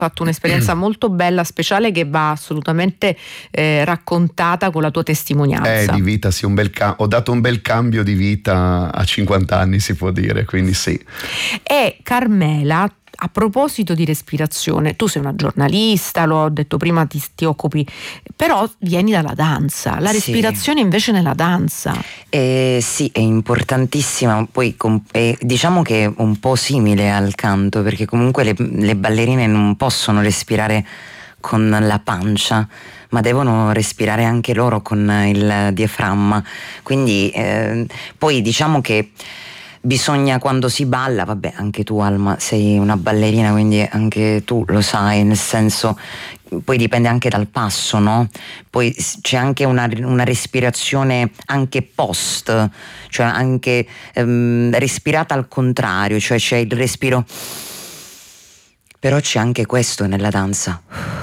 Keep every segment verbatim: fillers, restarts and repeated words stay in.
fatto un'esperienza molto bella, speciale, che va assolutamente eh, raccontata con la tua testimonianza. Eh, di vita, sì, un bel cam- ho dato un bel cambio di vita a cinquanta anni, si può dire, quindi sì. E Carmela, a proposito di respirazione, tu sei una giornalista, l'ho detto prima, ti, ti occupi, però vieni dalla danza, la respirazione sì. invece nella danza. Eh, sì, è importantissima, poi com- è, diciamo che è un po' simile al canto, perché comunque le, le ballerine non possono respirare con la pancia, ma devono respirare anche loro con il diaframma, quindi eh, poi diciamo che bisogna, quando si balla, vabbè, anche tu Alma sei una ballerina, quindi anche tu lo sai, nel senso, poi dipende anche dal passo, no? Poi c'è anche una, una respirazione anche post, cioè anche ehm, respirata al contrario, cioè c'è il respiro, però c'è anche questo nella danza,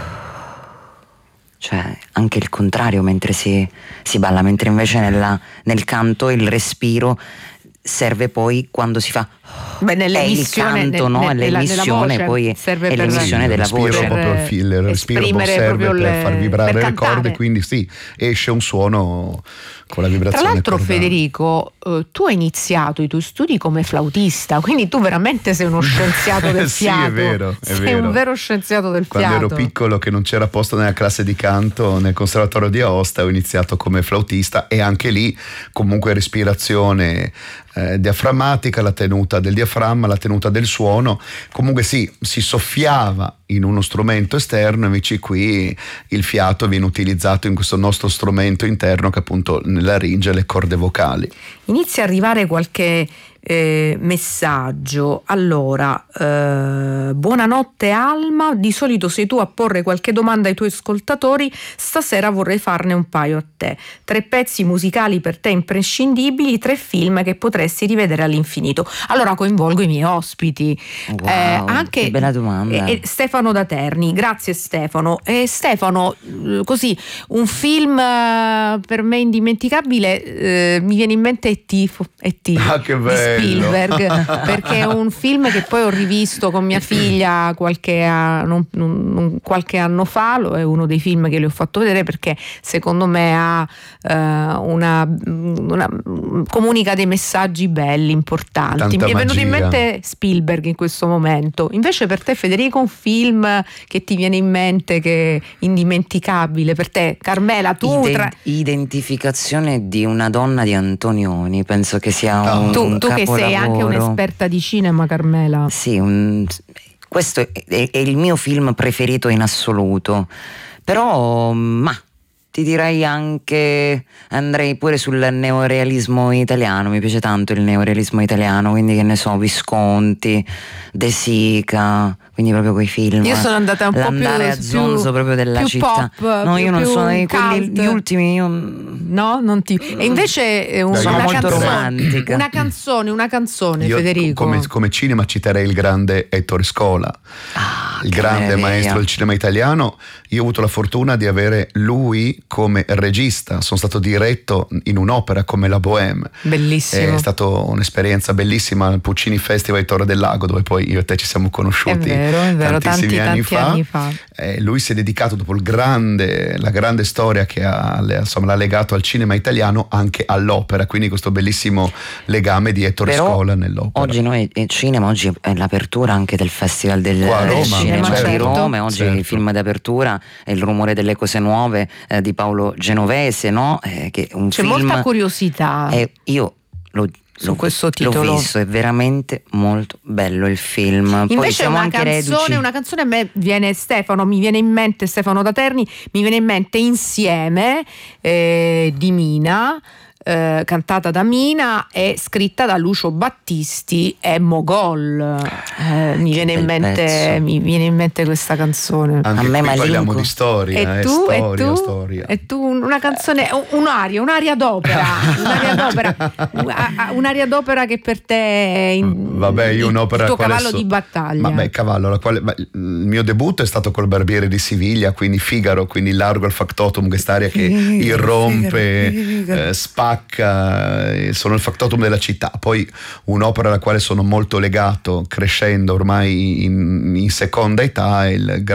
cioè anche il contrario mentre si, si balla, mentre invece nella, nel canto il respiro serve poi quando si fa. Beh, è il canto, no? È l'emissione, poi serve è per l'emissione il della respiro, voce. proprio il, fil, il respiro serve per le, far vibrare per le corde, quindi sì, esce un suono con la vibrazione. Tra l'altro cordale. Federico, eh, tu hai iniziato i tuoi studi come flautista, quindi tu veramente sei uno scienziato del sì, fiato. È vero, è sei vero. un vero scienziato del Quando fiato. Quando ero piccolo, che non c'era posto nella classe di canto nel Conservatorio di Aosta, ho iniziato come flautista, e anche lì comunque respirazione eh, diaframmatica, la tenuta del diaframma, la tenuta del suono, comunque sì, si soffiava in uno strumento esterno, invece qui il fiato viene utilizzato in questo nostro strumento interno, che appunto nella laringe, le corde vocali. Inizia a arrivare qualche eh, messaggio. Allora, eh, buonanotte Alma, di solito sei tu a porre qualche domanda ai tuoi ascoltatori, stasera vorrei farne un paio a te. Tre pezzi musicali per te imprescindibili, tre film che potresti rivedere all'infinito. Allora coinvolgo i miei ospiti. Wow, eh, anche che bella domanda. eh, Stefano da Terni, grazie Stefano. E Stefano, così un film eh, per me indimenticabile, eh, mi viene in mente E T E T Ah, che bello. Di Spielberg, perché è un film che poi ho rivisto con mia figlia qualche anno, non, qualche anno fa. È uno dei film che le ho fatto vedere perché secondo me ha uh, una, una comunica dei messaggi belli, importanti. Tanta mi è venuto magia. in mente Spielberg in questo momento. Invece per te Federico, un film che ti viene in mente, che è indimenticabile per te? Carmela, tu Ide- tra... identificazione di una donna di Antonioni, penso che sia no. un, tu, un tu che sei anche un'esperta di cinema, Carmela. Sì, un, questo è, è, è il mio film preferito in assoluto, però ma ti direi anche, andrei pure sul neorealismo italiano, mi piace tanto il neorealismo italiano, quindi che ne so, Visconti, De Sica, quindi proprio quei film. Io sono andata un po' più l'andare a zonzo più, proprio della più città. pop, no, più, io non più sono quelli, gli ultimi, io no, non ti. E invece un, sono una molto canzone, romantica. Una canzone, una canzone, Io, Federico. Come, come cinema citerei il grande Ettore Scola, ah, il grande meraviglia. maestro del cinema italiano. Io ho avuto la fortuna di avere lui come regista, sono stato diretto in un'opera come La Bohème. Bellissimo. È stata un'esperienza bellissima al Puccini Festival di Torre del Lago, dove poi io e te ci siamo conosciuti. È vero, è vero, tantissimi tanti, anni, tanti fa. anni fa. Eh, lui si è dedicato, dopo il grande, la grande storia che ha, insomma, l'ha legato al cinema italiano, anche all'opera, quindi questo bellissimo legame di Ettore Però Scola nell'opera. Oggi noi il cinema, oggi è l'apertura anche del Festival del, Qua a del Roma, cinema certo, di Roma, oggi certo. il film d'apertura è Il rumore delle cose nuove eh, di Paolo Genovese, no? Eh, che è un C'è film, molta curiosità eh, io lo su questo titolo. L'ho visto, è veramente molto bello il film. Poi Invece siamo una anche canzone, reduci. una canzone a me viene, Stefano, mi viene in mente, Stefano da Terni, mi viene in mente Insieme eh, di Mina. Eh, cantata da Mina e scritta da Lucio Battisti e Mogol. Eh, mi, viene in mente, mi viene in mente questa canzone. Anche A me qui Malinco. parliamo di storia, E eh, tu, storia, e tu, storia. e tu una canzone, un'aria, un'aria d'opera, un'aria d'opera, un'aria d'opera che per te è in, Vabbè, io un'opera il tuo quale cavallo so, di battaglia. Ma beh, cavallo, la quale, ma, il mio debutto è stato col Barbiere di Siviglia, quindi Figaro, quindi Largo al Factotum, quest'aria che irrompe, Figaro, eh, spacca, eh, sono il factotum della città. Poi un'opera alla quale sono molto legato, crescendo ormai in, in seconda età, è il